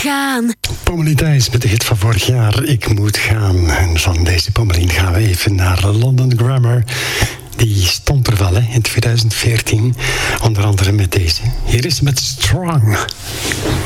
gaan. Pommelien Thijs met de hit van vorig jaar, Ik moet gaan. En van deze Pommelien gaan we even naar London Grammar. Die stond er wel in 2014. Onder andere met deze. Hier is het met Strong.